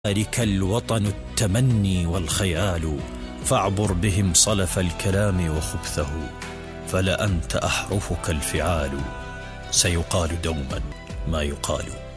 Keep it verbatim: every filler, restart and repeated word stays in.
ذلك الوطن التمني والخيال، فاعبر بهم صلف الكلام وخبثه، فلأنت أحرفك الفعال، سيقال دوما ما يقال.